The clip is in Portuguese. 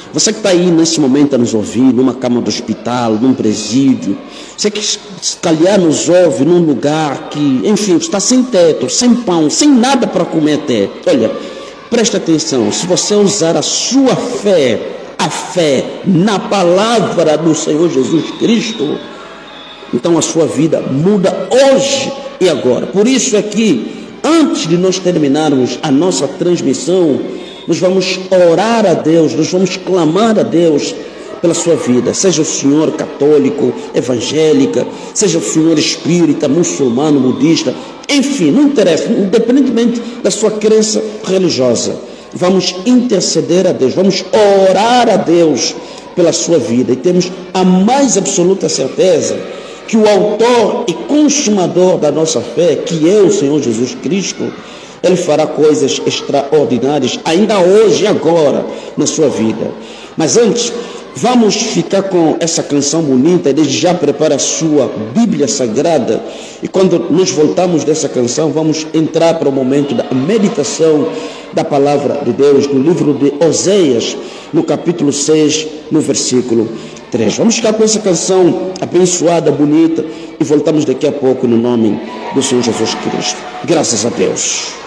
Você que está aí nesse momento a nos ouvir, numa cama do hospital, num presídio, você que se calhar nos ouve num lugar que, enfim, está sem teto, sem pão, sem nada para comer até. Olha, presta atenção, se você usar a sua fé, a fé na palavra do Senhor Jesus Cristo, então a sua vida muda hoje e agora. Por isso é que, antes de nós terminarmos a nossa transmissão, nós vamos orar a Deus, nós vamos clamar a Deus pela sua vida, seja o senhor católico, evangélica, seja o senhor espírita, muçulmano, budista, enfim, não interessa, independentemente da sua crença religiosa. Vamos interceder a Deus, vamos orar a Deus pela sua vida, e temos a mais absoluta certeza que o autor e consumador da nossa fé, que é o Senhor Jesus Cristo, Ele fará coisas extraordinárias ainda hoje e agora na sua vida. Mas antes, vamos ficar com essa canção bonita. Desde já prepara a sua Bíblia Sagrada, e quando nos voltamos dessa canção, vamos entrar para o momento da meditação da palavra de Deus, no livro de Oséias, no capítulo 6, no versículo 3. Vamos ficar com essa canção abençoada, bonita, e voltamos daqui a pouco no nome do Senhor Jesus Cristo. Graças a Deus.